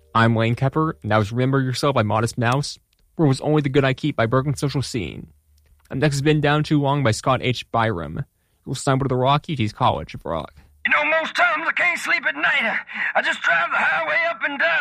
I'm Wayne Kepper, and that was Remember Yourself by Modest Mouse, where was Only the Good I Keep by Broken Social Scene. And next has been Down Too Long by Scott H. Byram. We'll sign to the Rock, UT's College of Rock. Most times I can't sleep at night. I just drive the highway up and down.